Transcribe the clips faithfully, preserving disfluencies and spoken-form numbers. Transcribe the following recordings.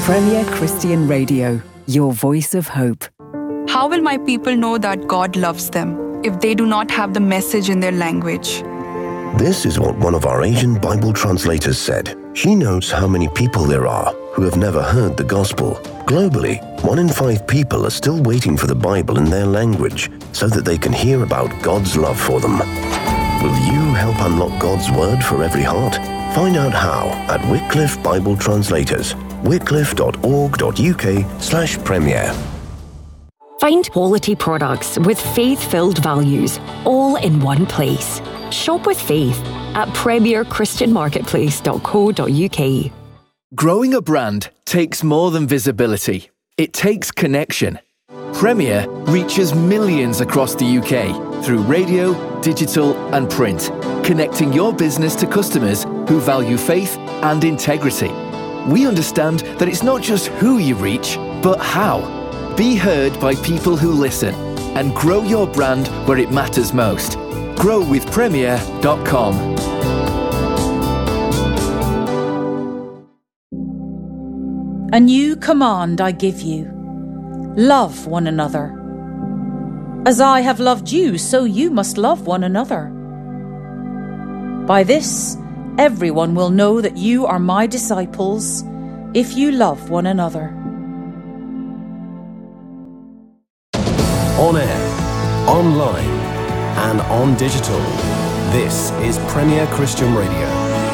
Premier Christian Radio, your voice of hope. How will my people know that God loves them if they do not have the message in their language? This is what one of our Asian Bible translators said. She knows how many people there are who have never heard the gospel. Globally, one in five people are still waiting for the Bible in their language so that they can hear about God's love for them. Will you help unlock God's word for every heart? Find out how at Wycliffe Bible Translators, wycliffe.org.uk slash premier. Find quality products with faith-filled values, all in one place. Shop with faith at premier christian marketplace dot co dot uk. Growing a brand takes more than visibility. It takes connection. Premier reaches millions across the U K through radio, digital and print, connecting your business to customers who value faith and integrity. We understand that it's not just who you reach, but how. Be heard by people who listen and grow your brand where it matters most. grow with premier dot com. A new command I give you. Love one another. As I have loved you, so you must love one another. By this, everyone will know that you are my disciples, if you love one another. On air, online, and on digital. This is Premier Christian Radio.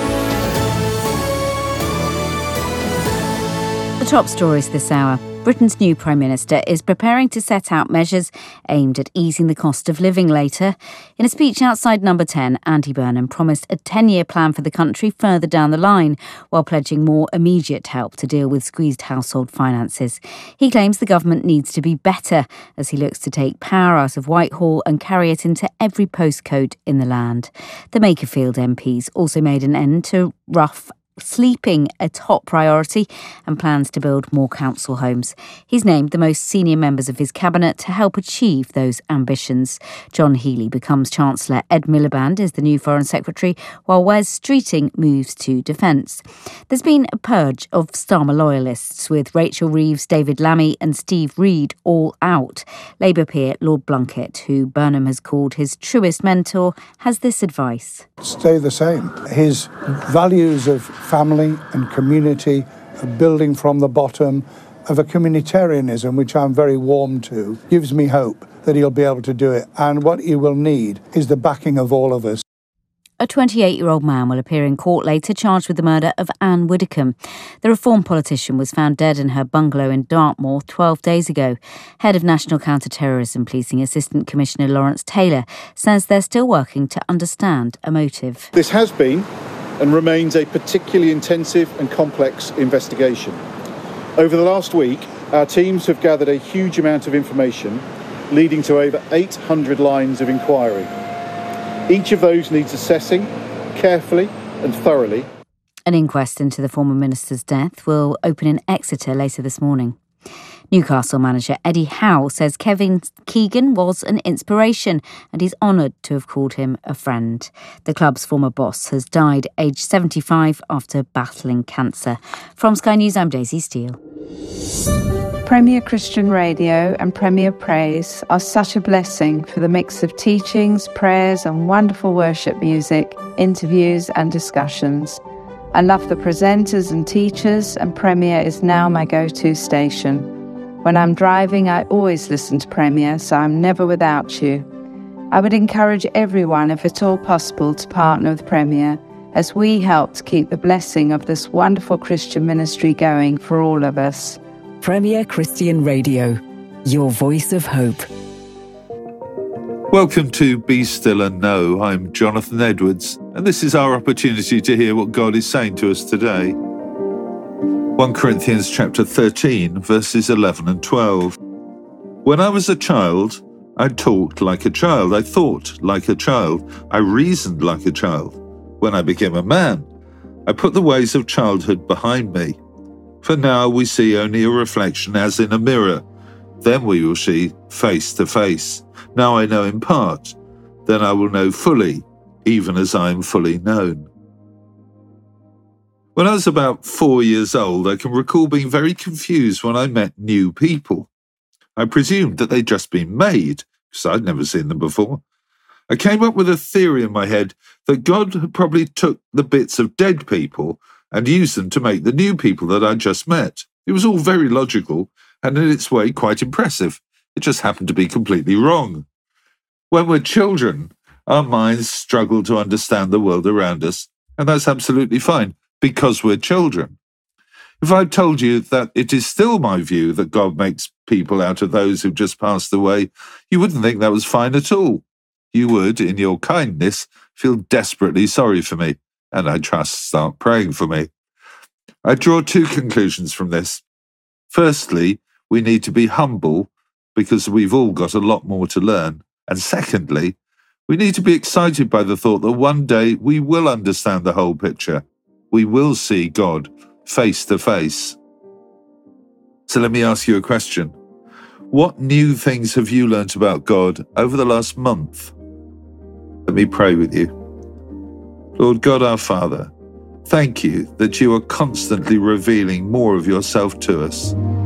The top stories this hour. Britain's new Prime Minister is preparing to set out measures aimed at easing the cost of living later. In a speech outside Number ten, Andy Burnham promised a ten-year plan for the country further down the line, while pledging more immediate help to deal with squeezed household finances. He claims the government needs to be better as he looks to take power out of Whitehall and carry it into every postcode in the land. The Makerfield M Ps also made an end to rough sleeping a top priority and plans to build more council homes. He's named the most senior members of his cabinet to help achieve those ambitions. John Healey becomes Chancellor. Ed Miliband is the new Foreign Secretary, while Wes Streeting moves to Defence. There's been a purge of Starmer loyalists, with Rachel Reeves, David Lammy and Steve Reid all out. Labour peer Lord Blunkett, who Burnham has called his truest mentor, has this advice. Stay the same. His values of family and community, of building from the bottom, of a communitarianism, which I'm very warm to, gives me hope that he'll be able to do it. And what he will need is the backing of all of us. A twenty-eight-year-old man will appear in court later charged with the murder of Anne Widdecombe. The Reform politician was found dead in her bungalow in Dartmoor twelve days ago. Head of National Counter-Terrorism Policing Assistant Commissioner Lawrence Taylor says they're still working to understand a motive. This has been and remains a particularly intensive and complex investigation. Over the last week, our teams have gathered a huge amount of information, leading to over eight hundred lines of inquiry. Each of those needs assessing carefully and thoroughly. An inquest into the former minister's death will open in Exeter later this morning. Newcastle manager Eddie Howe says Kevin Keegan was an inspiration and he's honoured to have called him a friend. The club's former boss has died aged seventy-five after battling cancer. From Sky News, I'm Daisy Steele. Premier Christian Radio and Premier Praise are such a blessing for the mix of teachings, prayers and wonderful worship music, interviews and discussions. I love the presenters and teachers, and Premier is now my go-to station. When I'm driving, I always listen to Premier, so I'm never without you. I would encourage everyone, if at all possible, to partner with Premier, as we help to keep the blessing of this wonderful Christian ministry going for all of us. Premier Christian Radio, your voice of hope. Welcome to Be Still and Know. I'm Jonathan Edwards, and this is our opportunity to hear what God is saying to us today. First Corinthians chapter thirteen, verses eleven and twelve. When I was a child, I talked like a child, I thought like a child, I reasoned like a child. When I became a man, I put the ways of childhood behind me. For now we see only a reflection as in a mirror. Then we will see face to face. Now I know in part, then I will know fully, even as I am fully known. When I was about four years old, I can recall being very confused when I met new people. I presumed that they'd just been made, because I'd never seen them before. I came up with a theory in my head that God had probably took the bits of dead people and used them to make the new people that I'd just met. It was all very logical and in its way quite impressive. It just happened to be completely wrong. When we're children, our minds struggle to understand the world around us, and that's absolutely fine, because we're children. If I told you that it is still my view that God makes people out of those who've just passed away, you wouldn't think that was fine at all. You would, in your kindness, feel desperately sorry for me, and I trust start praying for me. I draw two conclusions from this. Firstly, we need to be humble because we've all got a lot more to learn. And secondly, we need to be excited by the thought that one day we will understand the whole picture. We will see God face to face. So let me ask you a question. What new things have you learnt about God over the last month? Let me pray with you. Lord God our Father, thank you that you are constantly revealing more of yourself to us.